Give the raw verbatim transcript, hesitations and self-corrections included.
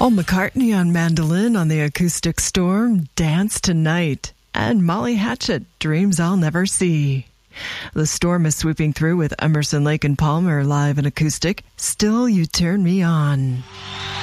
Paul McCartney on mandolin on the Acoustic Storm, Dance Tonight, and Molly Hatchet, Dreams I'll Never See. The Storm is sweeping through with Emerson, Lake and Palmer live and acoustic, Still You Turn Me On.